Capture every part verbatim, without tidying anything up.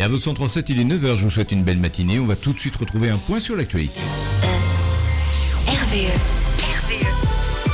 Et à votre cent trente-sept, il est neuf heures, je vous souhaite une belle matinée. On va tout de suite retrouver un point sur l'actualité. R V E. R V E.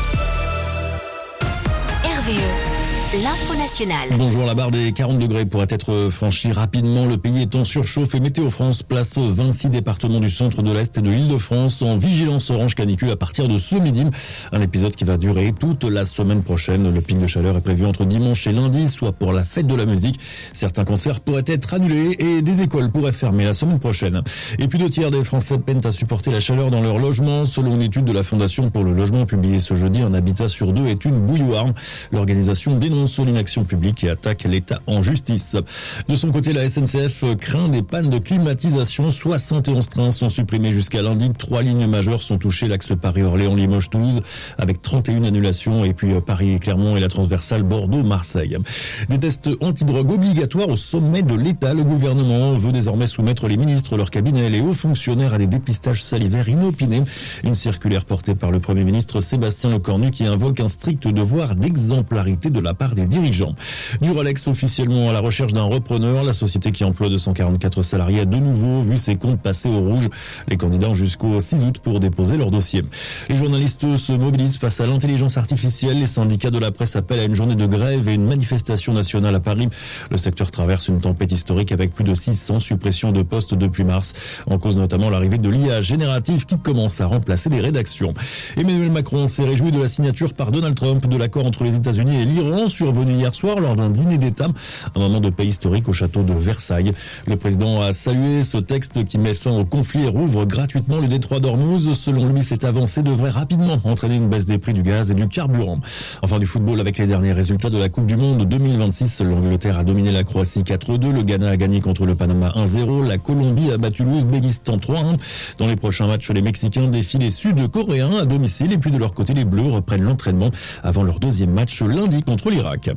R V E. L'info nationale. Bonjour, la barre des quarante degrés pourrait être franchie rapidement. Le pays est en surchauffe et Météo France place vingt-six départements du centre, de l'Est et de l'Île-de-France en vigilance orange canicule à partir de ce midi. Un épisode qui va durer toute la semaine prochaine. Le pic de chaleur est prévu entre dimanche et lundi, soit pour la fête de la musique. Certains concerts pourraient être annulés et des écoles pourraient fermer la semaine prochaine. Et puis deux tiers des Français peinent à supporter la chaleur dans leur logement. Selon une étude de la Fondation pour le logement publiée ce jeudi, un habitat sur deux est une bouilloire. L'organisation dénonce l'inaction publique et attaque l'État en justice. De son côté, la S N C F craint des pannes de climatisation. soixante et onze trains sont supprimés jusqu'à lundi. Trois lignes majeures sont touchées, l'axe Paris-Orléans-Limoges-Toulouse, avec trente et une annulations, et puis Paris-Clermont et la transversale Bordeaux-Marseille. Des tests antidrogue obligatoires au sommet de l'État. Le gouvernement veut désormais soumettre les ministres, leurs cabinets et les hauts fonctionnaires à des dépistages salivaires inopinés. Une circulaire portée par le Premier ministre Sébastien Lecornu qui invoque un strict devoir d'exemplarité de la part des dirigeants. Duralex officiellement à la recherche d'un repreneur. La société qui emploie deux cent quarante-quatre salariés a de nouveau vu ses comptes passer au rouge. Les candidats ont jusqu'au six août pour déposer leur dossier. Les journalistes se mobilisent face à l'intelligence artificielle. Les syndicats de la presse appellent à une journée de grève et une manifestation nationale à Paris. Le secteur traverse une tempête historique avec plus de six cents suppressions de postes depuis mars. En cause notamment l'arrivée de l'I A générative qui commence à remplacer des rédactions. Emmanuel Macron s'est réjoui de la signature par Donald Trump de l'accord entre les États-Unis et l'Iran, survenu hier soir lors d'un dîner d'État, un moment de paix historique au château de Versailles. Le président a salué ce texte qui met fin au conflit et rouvre gratuitement le détroit d'Ormuz. Selon lui, cette avancée devrait rapidement entraîner une baisse des prix du gaz et du carburant. Enfin, du football avec les derniers résultats de la Coupe du Monde deux mille vingt-six. L'Angleterre a dominé la Croatie quatre deux. Le Ghana a gagné contre le Panama un zéro. La Colombie a battu l'Ouzbékistan trois un. Dans les prochains matchs, les Mexicains défient les Sud-Coréens à domicile. Et puis de leur côté, les Bleus reprennent l'entraînement avant leur deuxième match lundi contre l'Irak.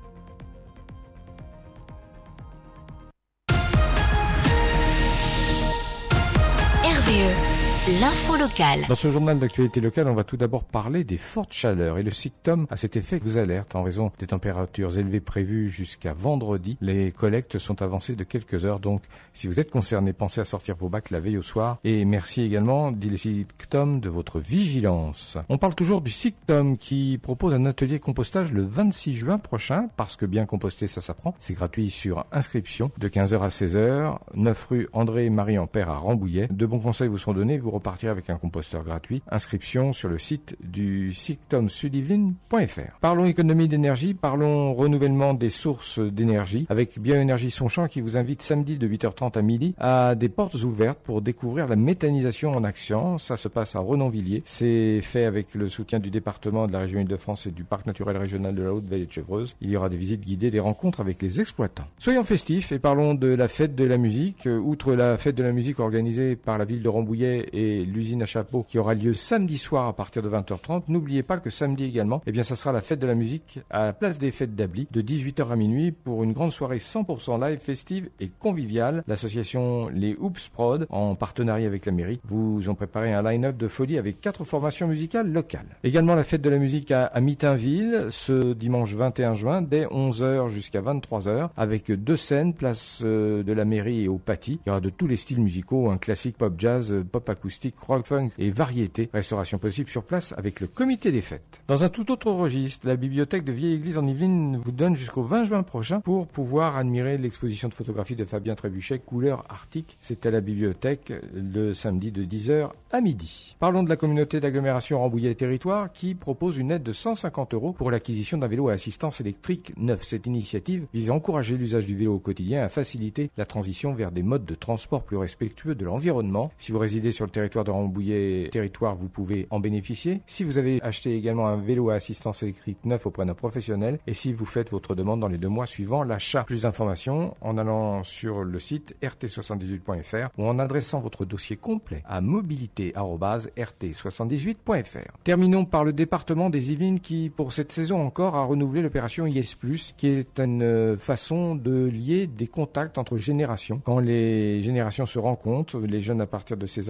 L'info locale. Dans ce journal d'actualité locale, on va tout d'abord parler des fortes chaleurs et le SICTOM à cet effet vous alerte en raison des températures élevées prévues jusqu'à vendredi. Les collectes sont avancées de quelques heures, donc si vous êtes concerné, pensez à sortir vos bacs la veille au soir. Et merci également, dit le SICTOM, de votre vigilance. On parle toujours du SICTOM qui propose un atelier compostage le vingt-six juin prochain, parce que bien composter ça s'apprend. C'est gratuit sur inscription de quinze heures à seize heures, neuf rue André-Marie Ampère à Rambouillet. De bons conseils vous seront donnés, vous repartir avec un composteur gratuit. Inscription sur le site du SICTOM sud-yvelines point f r. Parlons économie d'énergie, parlons renouvellement des sources d'énergie avec Bioénergie Sonchamp qui vous invite samedi de huit heures trente à midi à des portes ouvertes pour découvrir la méthanisation en action. Ça se passe à Renonvilliers. C'est fait avec le soutien du département de la région Île-de-France et du parc naturel régional de la Haute-Vallée de Chevreuse. Il y aura des visites guidées, des rencontres avec les exploitants. Soyons festifs et parlons de la fête de la musique. Outre la fête de la musique organisée par la ville de Rambouillet et l'usine à chapeau qui aura lieu samedi soir à partir de vingt heures trente. N'oubliez pas que samedi également, eh bien, ça sera la fête de la musique à la place des fêtes d'Ably de dix-huit heures à minuit pour une grande soirée cent pour cent live, festive et conviviale. L'association Les Oops Prod, en partenariat avec la mairie, vous ont préparé un line-up de folie avec quatre formations musicales locales. Également la fête de la musique à, à Mitainville ce dimanche vingt et un juin dès onze heures jusqu'à vingt-trois heures avec deux scènes, place euh, de la mairie et au Paty. Il y aura de tous les styles musicaux, un classique pop jazz, pop acoustique, rock funk et variété. Restauration possible sur place avec le comité des fêtes. Dans un tout autre registre, la bibliothèque de Vieille Église en Yvelines vous donne jusqu'au vingt juin prochain pour pouvoir admirer l'exposition de photographie de Fabien Trébuchet, couleur arctique. C'est à la bibliothèque le samedi de dix heures à midi. Parlons de la communauté d'agglomération Rambouillet Territoire qui propose une aide de cent cinquante euros pour l'acquisition d'un vélo à assistance électrique neuf. Cette initiative vise à encourager l'usage du vélo au quotidien et à faciliter la transition vers des modes de transport plus respectueux de l'environnement. Si vous résidez sur le territoire de Rambouillet Territoire, vous pouvez en bénéficier. Si vous avez acheté également un vélo à assistance électrique neuf auprès d'un professionnel et si vous faites votre demande dans les deux mois suivant l'achat. Plus d'informations en allant sur le site r t soixante-dix-huit point f r ou en adressant votre dossier complet à mobilité arobase r t soixante-dix-huit point f r. Terminons par le département des Yvelines qui, pour cette saison encore, a renouvelé l'opération I S plus, qui est une façon de lier des contacts entre générations. Quand les générations se rencontrent, les jeunes à partir de seize ans et les seniors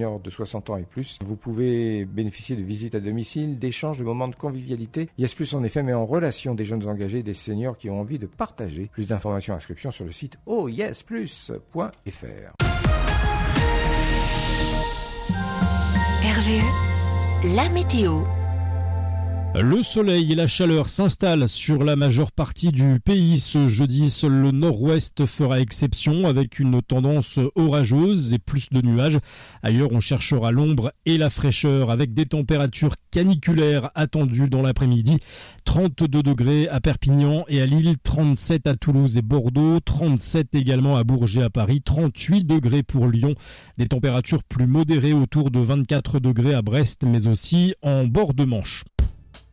seniors de soixante ans et plus. Vous pouvez bénéficier de visites à domicile, d'échanges, de moments de convivialité. Yes Plus en effet met en relation des jeunes engagés et des seniors qui ont envie de partager. Plus d'informations et inscriptions sur le site oh yes plus point f r. R V E, la météo. Le soleil et la chaleur s'installent sur la majeure partie du pays ce jeudi. Seul le nord-ouest fera exception avec une tendance orageuse et plus de nuages. Ailleurs, on cherchera l'ombre et la fraîcheur avec des températures caniculaires attendues dans l'après-midi. trente-deux degrés à Perpignan et à Lille, trente-sept à Toulouse et Bordeaux, trente-sept également à Bourges et à Paris, trente-huit degrés pour Lyon. Des températures plus modérées autour de vingt-quatre degrés à Brest mais aussi en bord de Manche.